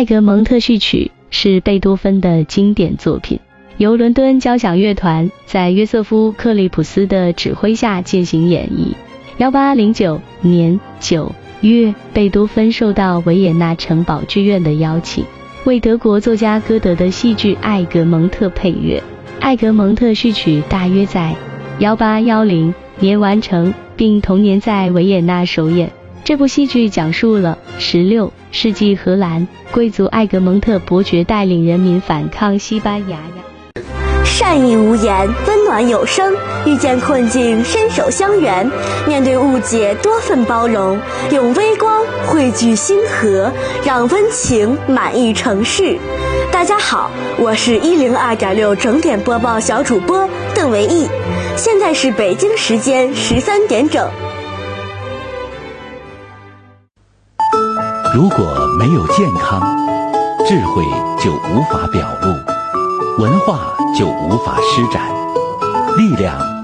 艾格蒙特序曲是贝多芬的经典作品，由伦敦交响乐团在约瑟夫·克利普斯的指挥下进行演绎。1809年9月，贝多芬受到维也纳城堡剧院的邀请，为德国作家歌德的戏剧《艾格蒙特》配乐。艾格蒙特序曲大约在1810年完成，并同年在维也纳首演。这部戏剧讲述了16世纪荷兰贵族艾格蒙特伯爵带领人民反抗西班牙。 善意无言，温暖有声，遇见困境伸手相援，面对误解多份包容，用微光汇聚星河，让温情满溢城市。大家好，我是102.6整点播报小主播邓维毅，现在是北京时间13点整。 如果没有健康，智慧就无法表露，文化就无法施展，力量